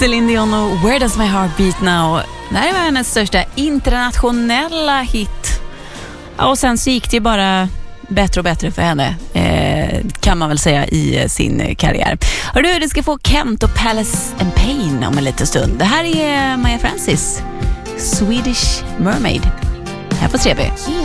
Celine Dion och Where Does My Heart Beat Now. Det här var hennes största internationella hit. Ja, och sen så gick det ju bara bättre och bättre för henne, kan man väl säga, i sin karriär. Hörru, det ska få Kent och Palace and Pain om en liten stund. Det här är Maja Francis, Swedish Mermaid, här på 3B.